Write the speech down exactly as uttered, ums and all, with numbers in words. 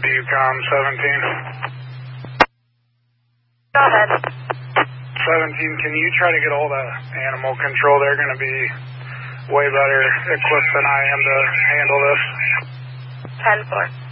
Yukon seventeen. Go ahead. seventeen, can you try to get all the animal control? They're going to be way better equipped than I am to handle this. ten four.